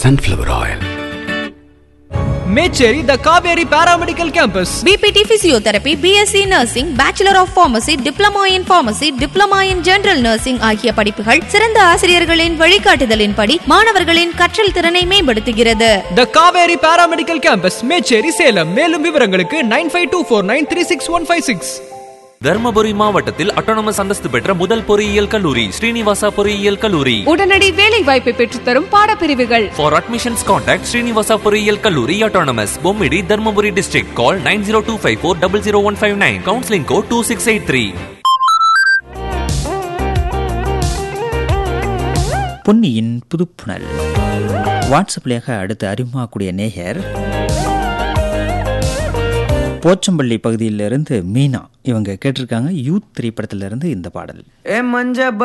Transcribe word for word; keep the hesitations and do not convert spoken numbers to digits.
sunflower oil. Mecheri, the Kaveri Paramedical Campus. B P T Physiotherapy, B S c Nursing, Bachelor of Pharmacy, Diploma in Pharmacy, Diploma in General Nursing ஆகிய படிப்புகள் சிறந்த ஆசிரியர்களின் வழிகாட்டுதலின்படி மாணவர்களின் கற்றல் திறனை மேம்படுத்துகிறது. The Kaveri Paramedical Campus, Mecheri, Salem. மேலும் விவரங்களுக்கு nine five two four nine three six one five six. Dharmapuri மாவட்டத்தில் அட்டானமஸ் அந்தஸ்து பெற்ற முதல் பொறியியல் கல்லூரி ஸ்ரீனிவாசா பொறியியல் கல்லூரி. உடனடி வேலை வாய்ப்பை பெற்றுத்தரும் பாடப்பிரிவுகள். For admissions contact ஸ்ரீனிவாசா பொறியியல் கல்லூரி autonomous, Bommidi, Dharmapuri district. Call nine zero two five four zero zero one five nine. Counseling code two six eight three. பொன்னியின் புதுப்புணல் வாட்ஸ்அப்லேயாக அடுத்து அறிமுகக்கூடிய நேயர் போச்சம்பள்ளி பகுதியிலிருந்து மீனா. இவங்க கேட்டிருக்காங்க யூத் திரைப்படத்திலிருந்து இந்த பாடல்.